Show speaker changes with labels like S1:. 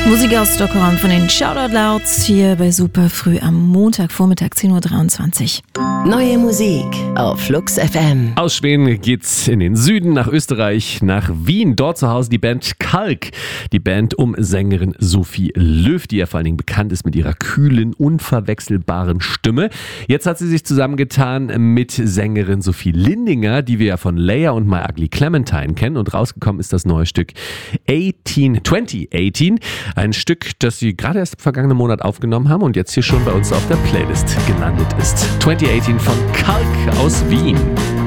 S1: Musik aus Stockholm von den Shoutout Louds hier bei Super Früh am Montagvormittag 10.23 Uhr.
S2: Neue Musik auf Flux FM.
S3: Aus Schweden geht's in den Süden, nach Österreich, nach Wien. Dort zu Hause die Band Kalk. Die Band um Sängerin Sophie Löw, die ja vor allen Dingen bekannt ist mit ihrer kühlen, unverwechselbaren Stimme. Jetzt hat sie sich zusammengetan mit Sängerin Sophie Lindinger, die wir ja von Leia und My Ugly Clementine kennen. Und rausgekommen ist das neue Stück 2018. Ein Stück, das sie gerade erst im vergangenen Monat aufgenommen haben und jetzt hier schon bei uns auf der Playlist gelandet ist. 2018 von Kalk aus Wien.